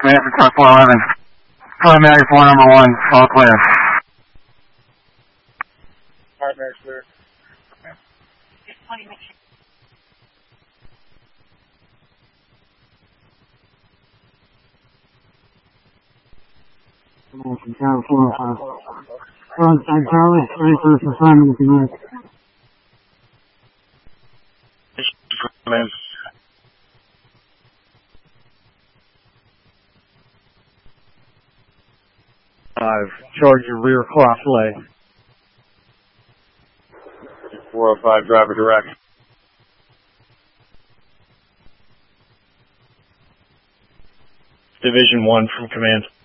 Command for truck 411. Primary 4 number 1, all clear. Primary clear. Command Tower 405. Frontside Charlie, ready for the assignment if you like. Command. Charge your rear cross lay. 405, driver direct. Division 1 from command.